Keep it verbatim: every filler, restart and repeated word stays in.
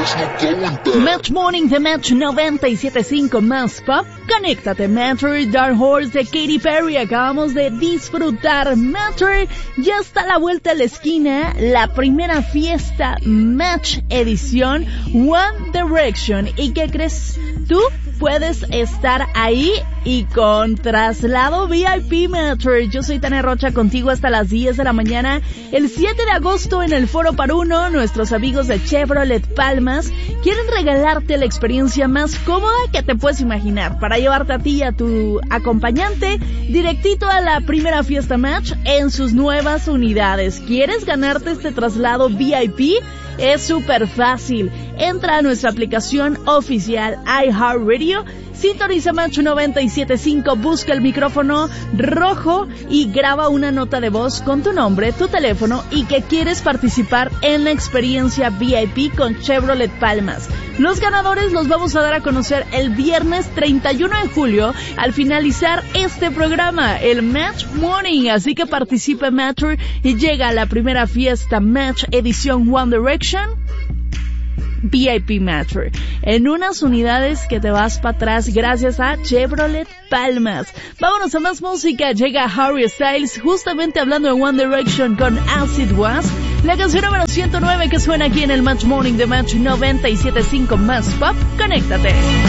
Match Morning de Match noventa y siete punto cinco más pop. Conéctate, Matter, Dark Horse de Katy Perry. Acabamos de disfrutar. Matter, ya está a la vuelta a la esquina. La primera fiesta Match edición One Direction. ¿Y qué crees? Tú puedes estar ahí y con traslado V I P, Matter. Yo soy Tania Rocha, contigo hasta las diez de la mañana. El siete de agosto en el Foro Paruno, nuestros amigos de Chevrolet Palmas quieren regalarte la experiencia más cómoda que te puedes imaginar para llevarte a ti y a tu acompañante directito a la primera fiesta Match en sus nuevas unidades. ¿Quieres ganarte este traslado V I P? Es súper fácil. Entra a nuestra aplicación oficial iHeartRadio, sintoniza Match noventa y siete punto cinco, busca el micrófono rojo y graba una nota de voz con tu nombre, tu teléfono y que quieres participar en la experiencia V I P con Chevrolet Palmas. Los ganadores los vamos a dar a conocer el viernes treinta y uno de julio al finalizar este programa, el Match Morning. Así que participa, Matter, y llega a la primera fiesta Match edición One Direction V I P Matter en unas unidades que te vas para atrás gracias a Chevrolet Palmas. Vámonos a más música. Llega Harry Styles justamente hablando de One Direction con As It Was, la canción número ciento nueve que suena aquí en el Match Morning de Match noventa y siete punto cinco más pop. Conéctate.